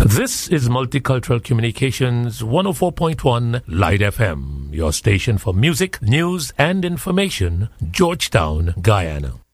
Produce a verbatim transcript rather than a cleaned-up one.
This is Multicultural Communications one oh four point one Light F M, your station for music, news and information, Georgetown, Guyana.